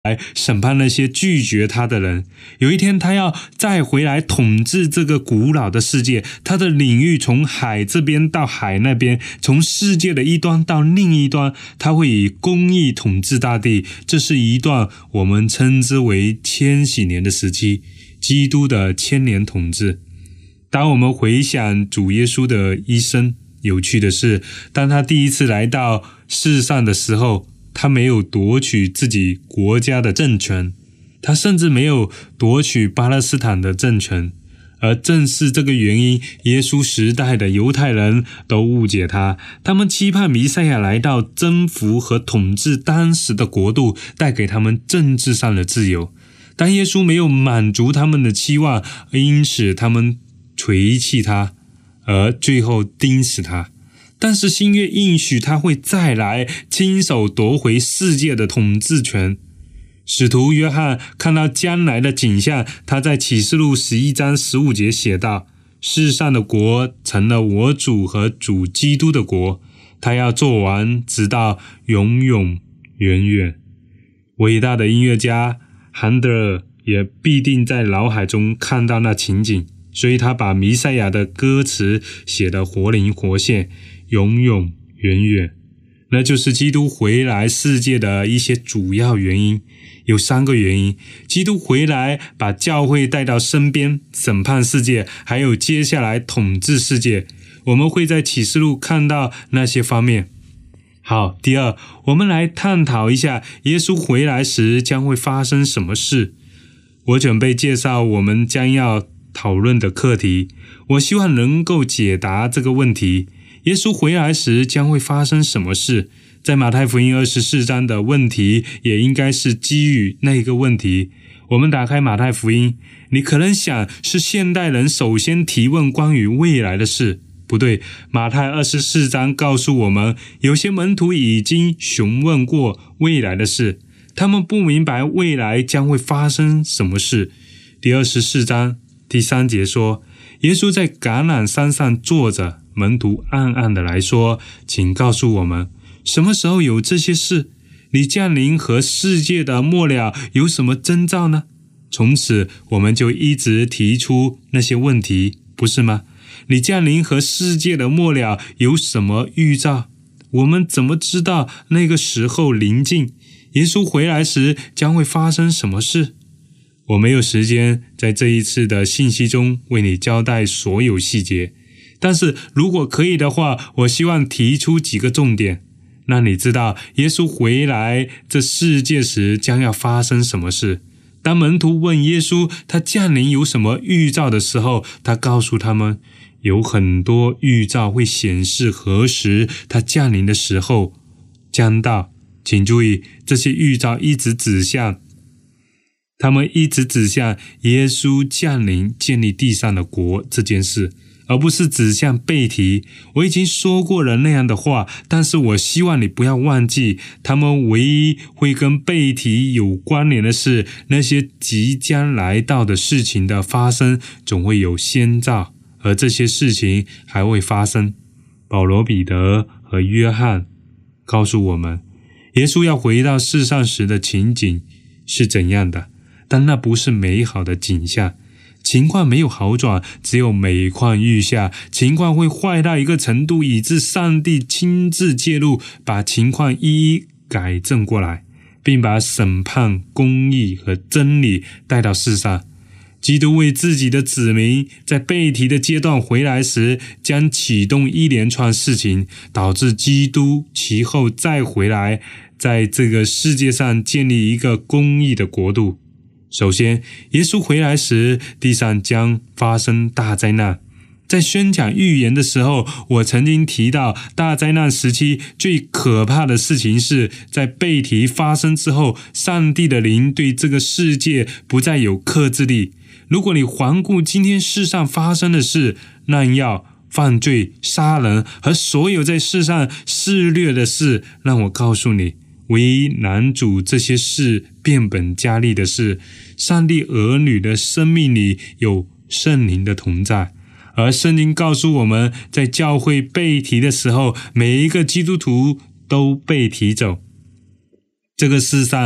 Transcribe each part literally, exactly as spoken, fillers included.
来审判那些拒绝他的人。有一天他要再回来统治这个古老的世界，他的领域从海这边到海那边，从世界的一端到另一端，他会以公义统治大地。这是一段我们称之为千禧年的时期，基督的千年统治。当我们回想主耶稣的一生，有趣的是，当他第一次来到世上的时候，他没有夺取自己国家的政权，他甚至没有夺取巴勒斯坦的政权，而正是这个原因，耶稣时代的犹太人都误解他，他们期盼弥赛亚来到征服和统治当时的国度，带给他们政治上的自由。但耶稣没有满足他们的期望，因此他们垂弃他，而最后钉死他。但是新约应许他会再来，亲手夺回世界的统治权。使徒约翰看到将来的景象，他在启示录十一章十五节写道：世上的国成了我主和主基督的国，他要做完，直到永永远远。伟大的音乐家韩德尔也必定在脑海中看到那情景，所以他把弥赛亚的歌词写得活灵活现，永永远远。那就是基督回来世界的一些主要原因。有三个原因：基督回来把教会带到身边，审判世界，还有接下来统治世界。我们会在启示录看到那些方面。好，第二，我们来探讨一下耶稣回来时将会发生什么事。我准备介绍我们将要讨论的课题，我希望能够解答这个问题：耶稣回来时将会发生什么事？在马太福音二十四章的问题也应该是基于那个问题。我们打开马太福音，你可能想是现代人首先提问关于未来的事。不对，马太二十四章告诉我们，有些门徒已经询问过未来的事，他们不明白未来将会发生什么事。第二十四章第三节说，耶稣在橄榄山上坐着，门徒暗暗的来说，请告诉我们，什么时候有这些事？你降临和世界的末了有什么征兆呢？从此我们就一直提出那些问题，不是吗？你降临和世界的末了有什么预兆？我们怎么知道那个时候临近？耶稣回来时将会发生什么事？我没有时间在这一次的信息中为你交代所有细节，但是如果可以的话，我希望提出几个重点，让你知道耶稣回来这世界时将要发生什么事。当门徒问耶稣他降临有什么预兆的时候，他告诉他们，有很多预兆会显示何时他降临的时候将到。请注意，这些预兆一直指向他们一直指向耶稣降临建立地上的国这件事，而不是指向悖题。我已经说过了那样的话，但是我希望你不要忘记，他们唯一会跟悖题有关联的是，那些即将来到的事情的发生总会有先兆，而这些事情还会发生。保罗、彼得和约翰告诉我们，耶稣要回到世上时的情景是怎样的，但那不是美好的景象。情况没有好转，只有每况愈下，情况会坏到一个程度，以致上帝亲自介入，把情况一一改正过来，并把审判、公义和真理带到世上。基督为自己的子民在悖题的阶段回来时，将启动一连串事情，导致基督其后再回来，在这个世界上建立一个公义的国度。首先，耶稣回来时，地上将发生大灾难。在宣讲预言的时候，我曾经提到，大灾难时期最可怕的事情是，在悖题发生之后，上帝的灵对这个世界不再有克制力。如果你环顾今天世上发生的事，滥药、犯罪、杀人和所有在世上肆虐的事，让我告诉你，唯一拦阻这些事变本加厉的是，上帝儿女的生命里有圣灵的同在。而圣经告诉我们，在教会被提的时候，每一个基督徒都被提走。这个世上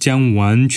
将完